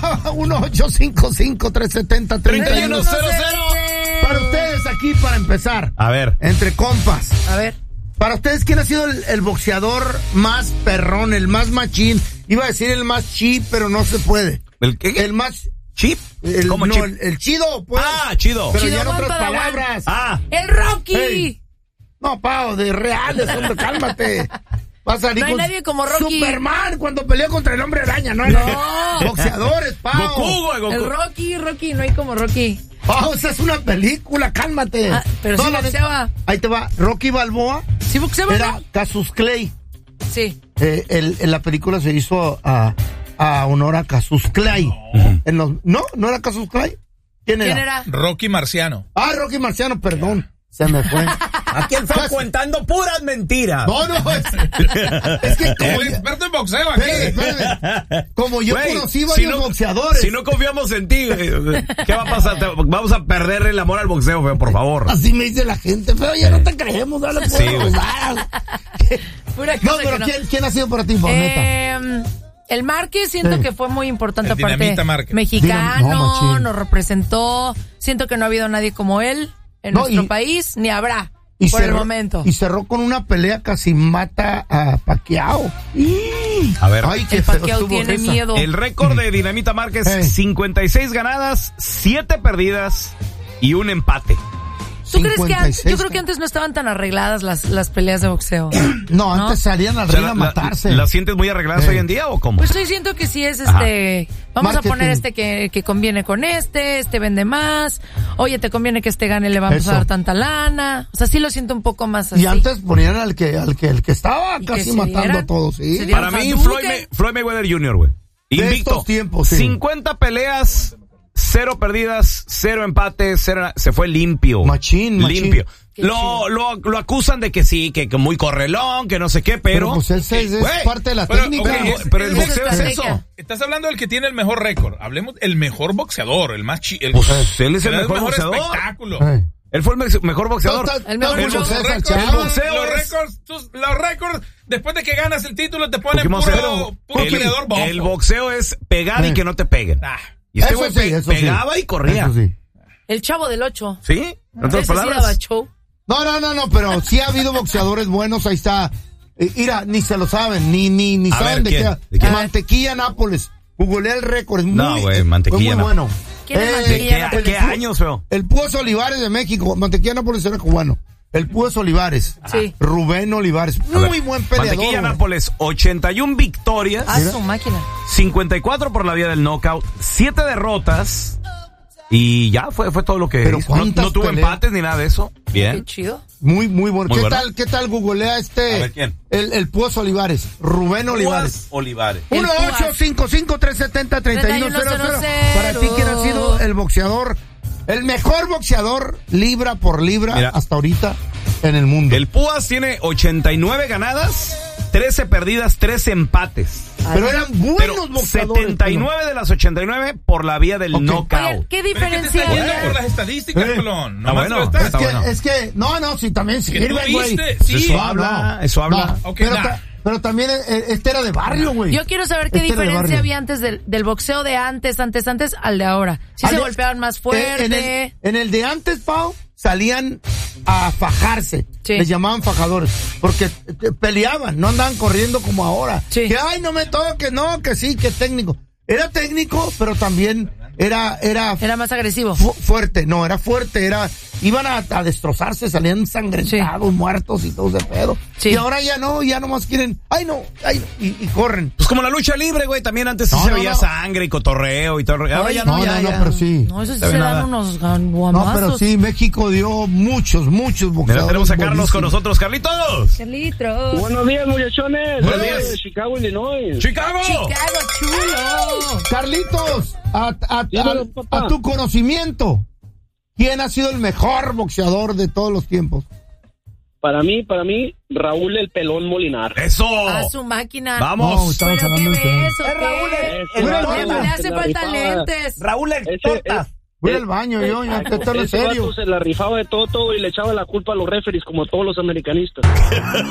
1-855-370-3100. Para ustedes aquí, para empezar. A ver. Entre compas. A ver. Para ustedes, ¿quién ha sido el boxeador más perrón, el más machín? Iba a decir el más chip, pero no se puede. ¿El qué? El más... ¿Chip? ¿Cómo chip? El chido, pues. Ah, chido. Pero chido, ya en otras palabras. ¡El Rocky! Hey. No, Pao, de reales, hombre, cálmate. Va a salir no hay nadie como Rocky. Superman cuando peleó contra el Hombre Araña, ¿no? Boxeadores, Pao. Goku. El Rocky, no hay como Rocky. Pao, esa es una película, cálmate. Pero sí boxeaba. Ahí te va, Rocky Balboa. ¿Sí boxeaba? Era Cassius Clay. Sí. En la película se hizo a honor a Cassius Clay. ¿No era Cassius Clay? ¿Quién era? Rocky Marciano. Rocky Marciano, perdón. Se me fue. Aquí están contando puras mentiras. No, es que como el experto en boxeo aquí. Espérame. Como yo conocí varios boxeadores. Si no confiamos en ti, ¿qué va a pasar? Vamos a perder el amor al boxeo, feo, por favor. Así me dice la gente, pero ya no te creemos, dale por No, pero ¿quién ha sido para ti, neta? El Márquez siento que fue muy importante, aparte Márquez. mexicano, nos representó. Siento que no ha habido nadie como él en nuestro país, ni habrá por el momento. Y cerró con una pelea, casi mata a Pacquiao. A ver. Ay, el Pacquiao tiene miedo. El récord de Dinamita Márquez, 56 ganadas, 7 perdidas y un empate. ¿Tú crees que yo creo que antes no estaban tan arregladas las peleas de boxeo? No, antes salían al ring a matarse. ¿Las sientes muy arregladas hoy en día o cómo? Pues yo siento que sí es vamos a poner que conviene con este vende más. Oye, te conviene que gane, le vamos a dar tanta lana. O sea, sí lo siento un poco más así. Y antes ponían al que estaba casi matando a todos, ¿sí? Para mí, Floyd Mayweather Jr., güey. Invicto. Estos tiempos, sí. 50 peleas, 0 perdidas, 0 empates, se fue limpio. Machín. Limpio. Lo acusan de que sí, que muy correlón, que no sé qué, pero pues es parte de la técnica. Pero el boxeo es eso. Estás hablando del que tiene el mejor récord. Hablemos el mejor boxeador, el más él es el mejor boxeador. Espectáculo. Él fue el mejor boxeador. Los récords, después de que ganas el título, te ponen puro peleador bofo. El boxeo es pegar y que no te peguen. Y este güey pegaba y corría. El Chavo del 8. ¿Sí? ¿En otras palabras? No, pero sí ha habido boxeadores buenos, ahí está. Mira, ni se lo saben, ni saben de qué. Mantequilla Nápoles. Googlea el récord, es Mantequilla muy bueno. ¿De qué años, feo? El Púas Olivares de México. Mantequilla Nápoles era cubano. El Púas Olivares. Sí. Rubén Olivares. Muy buen peleador. Mantequilla Nápoles, 81 victorias. Su máquina. 54 por la vía del knockout, 7 derrotas. Y ya fue todo lo que hizo. No tuvo empates ni nada de eso. Bien. Qué chido. Muy bueno. ¿Qué tal googlea A ver, ¿quién? El Púas Olivares. Rubén Olivares. 1-855-370-3100. Para ti, ¿quién ha sido el boxeador? El mejor boxeador libra por libra hasta ahorita en el mundo. El Púas tiene 89 ganadas, 13 perdidas, 13 empates. Pero eran buenos boxeadores. 79 de las 89 por la vía del knockout. Oye, ¿qué diferencia hay? Por las estadísticas, Colón. No, bueno. Es que, sí, también sirve, güey. Sí. Eso habla. Okay, pero también este era de barrio, güey. Yo quiero saber qué diferencia había antes del boxeo de antes al de ahora. Si se golpeaban más fuerte. En el de antes, Pau, salían a fajarse. Sí. Les llamaban fajadores. Porque peleaban, no andaban corriendo como ahora. Sí. Que, no me toques, no, que sí, que técnico. Era técnico, pero también era más agresivo. Fuerte, iban a destrozarse, salían ensangrentados, muertos y todo ese pedo. Sí. Y ahora ya nomás quieren, y corren. Pues como la lucha libre, güey, también antes se veía sangre y cotorreo y todo. Ahora ya no, pero sí. No, eso sí se dan unos guamazos. No, pero sí, México dio muchos boxeadores. Mira, tenemos a Carlos con nosotros. ¡Carlitos! Buenos días, muchachones. Buenos días. Chicago, Illinois. ¡Chicago, chulo! Carlitos, a tu conocimiento, ¿quién ha sido el mejor boxeador de todos los tiempos? Para mí, Raúl el Pelón Molinar. ¡Eso! ¡A su máquina! ¡Vamos! ¿Pero qué ves? Raúl le hace falta lentes. Raúl el Tortas. Voy al baño, en serio. Se la rifaba de todo y le echaba la culpa a los referees como todos los americanistas.